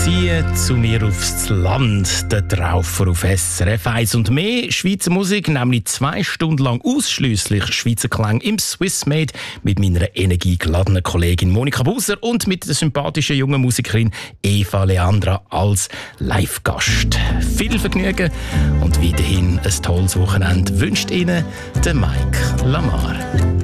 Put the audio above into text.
Zieh zu mir aufs Land, der Traufer auf SRF 1 und mehr Schweizer Musik, nämlich 2 Stunden lang ausschliesslich Schweizer Klang im Swissmade mit meiner energiegeladenen Kollegin Monika Buser und mit der sympathischen jungen Musikerin Eva Leandra als Live-Gast. Viel Vergnügen und weiterhin ein tolles Wochenende wünscht Ihnen der Mike Lamar.